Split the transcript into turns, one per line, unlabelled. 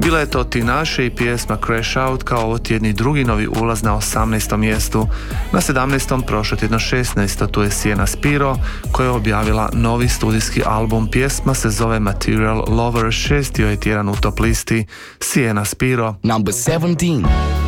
Bila je to Tinashe i pjesma Crash Out kao ovo tjedni drugi novi ulaz na 18. mjestu. Na 17. prošlo tjedno 16. tu je Sienna Spiro koja je objavila novi studijski album. Pjesma se zove Material Lover, 6. je tjedan u top listi. Sienna Spiro.
Number 17.